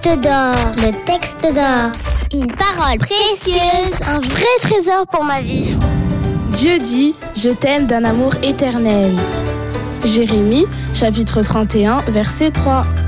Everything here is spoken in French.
d'or. Le texte d'or. Une parole précieuse. Un vrai trésor pour ma vie. Dieu dit, je t'aime d'un amour éternel. Jérémie, chapitre 31, verset 3.